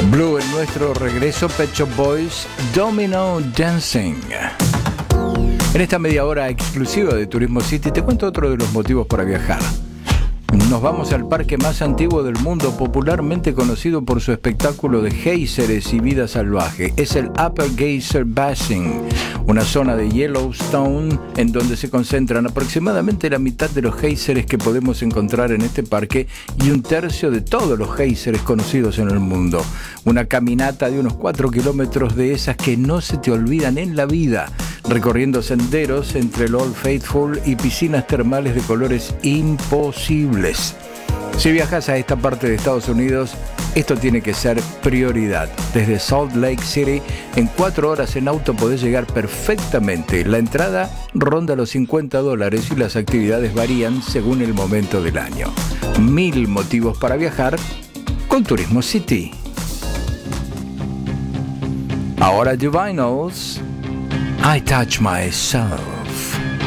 Blue en nuestro regreso, Pet Shop Boys, Domino Dancing. En esta media hora exclusiva de Turismo City te cuento otro de los motivos para viajar. Nos vamos al parque más antiguo del mundo, popularmente conocido por su espectáculo de géiseres y vida salvaje. Es el Upper Geyser Basin, una zona de Yellowstone en donde se concentran aproximadamente la mitad de los géiseres que podemos encontrar en este parque y un tercio de todos los géiseres conocidos en el mundo. Una caminata de unos 4 kilómetros de esas que no se te olvidan en la vida, recorriendo senderos entre el Old Faithful y piscinas termales de colores imposibles. Si viajas a esta parte de Estados Unidos, esto tiene que ser prioridad. Desde Salt Lake City, en 4 horas en auto podés llegar perfectamente. La entrada ronda los $50 y las actividades varían según el momento del año. 1000 motivos para viajar con Turismo City. Ahora Divinyls, I Touch My Soul.